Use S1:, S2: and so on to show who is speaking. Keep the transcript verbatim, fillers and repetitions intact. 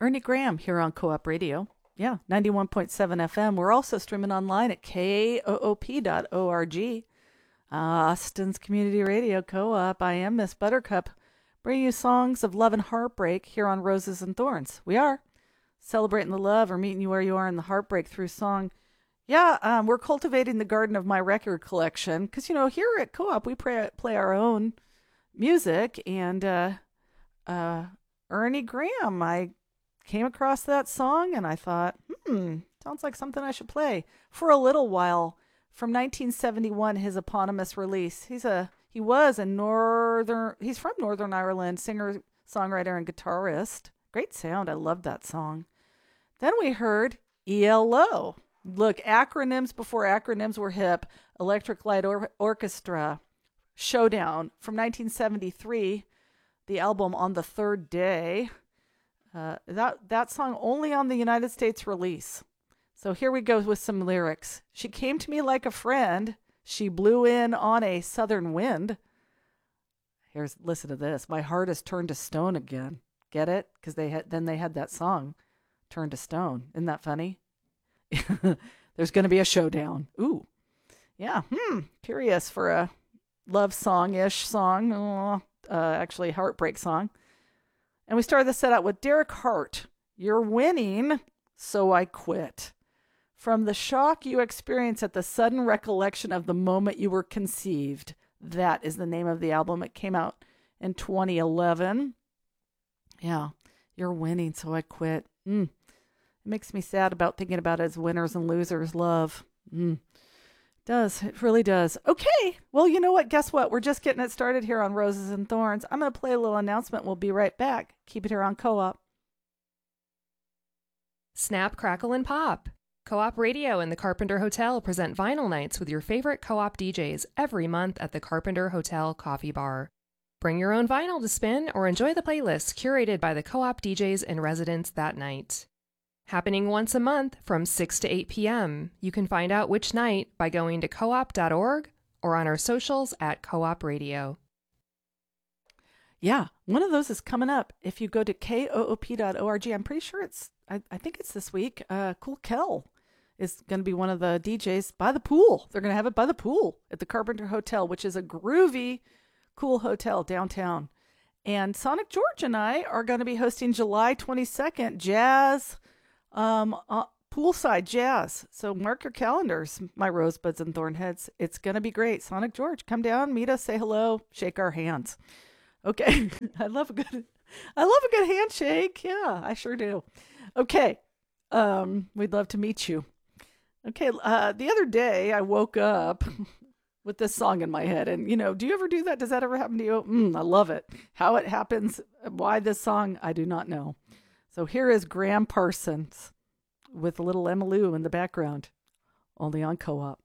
S1: Ernie Graham here on Co-op Radio. Yeah, ninety-one point seven F M. We're also streaming online at K O O P dot org. Uh, Austin's Community Radio Co-op. I am Miss Buttercup, bringing you songs of love and heartbreak here on Roses and Thorns. We are celebrating the love or meeting you where you are in the heartbreak through song. Yeah, um, we're cultivating the garden of my record collection because, you know, here at Co-op, we play, play our own music. And uh, uh, Ernie Graham, I came across that song and I thought, hmm, sounds like something I should play for a little while. From nineteen seventy-one, his eponymous release. He's a he was a northern. He's from Northern Ireland, singer, songwriter, and guitarist. Great sound. I loved that song. Then we heard E L O. Look, acronyms before acronyms were hip. Electric Light or- Orchestra, Showdown from nineteen seventy-three. The album On the Third Day. Uh, that that song only on the United States release. So here we go with some lyrics. She came to me like a friend. She blew in on a southern wind. Here's listen to this. My heart is turned to stone again. Get it? Because they had then they had that song, Turned to Stone. Isn't that funny? There's going to be a showdown. Ooh, yeah. Hmm. Curious for a love song-ish song. Oh, uh, actually, heartbreak song. And we started the set out with Derek Hart. You're winning, so I quit. From the shock you experience at the sudden recollection of the moment you were conceived. That is the name of the album. It came out in twenty eleven. Yeah, you're winning, so I quit. Mm. It makes me sad about thinking about it as winners and losers love. Mm. It does. It really does. Okay. Well, you know what? Guess what? We're just getting it started here on Roses and Thorns. I'm going to play a little announcement. We'll be right back. Keep it here on Co-op.
S2: Snap, crackle, and pop. Co-op Radio and the Carpenter Hotel present vinyl nights with your favorite co-op D Js every month at the Carpenter Hotel Coffee Bar. Bring your own vinyl to spin or enjoy the playlists curated by the co-op D Js in residence that night. Happening once a month from six to eight p.m. You can find out which night by going to co op dot org or on our socials at Co-op Radio.
S1: Yeah, one of those is coming up. If you go to K O O P dot org, I'm pretty sure it's, I, I think it's this week. Uh, Cool Kel is going to be one of the D Js by the pool. They're going to have it by the pool at the Carpenter Hotel, which is a groovy, cool hotel downtown. And Sonic George and I are going to be hosting July twenty-second Jazz, um, uh, poolside jazz. So mark your calendars, my rosebuds and thornheads. It's going to be great. Sonic George, come down, meet us, say hello, shake our hands. Okay. I love a good, I love a good handshake. Yeah, I sure do. Okay. Um, we'd love to meet you. Okay. Uh, the other day I woke up with this song in my head and, you know, do you ever do that? Does that ever happen to you? Mm, I love it. How it happens, why this song, I do not know. So here is Graham Parsons with a little Emma Lou in the background, only on Co-op.